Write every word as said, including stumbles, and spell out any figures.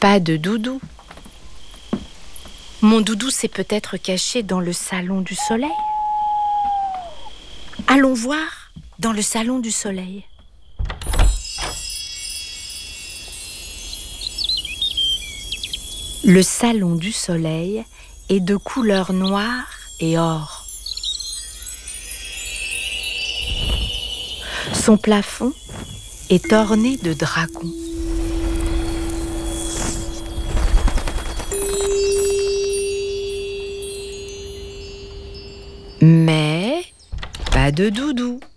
Pas de doudou. Mon doudou s'est peut-être caché dans le salon du soleil. Allons voir dans le salon du soleil. Le salon du soleil est de couleur noire et or. Son plafond est orné de dragons. Mais pas de doudou.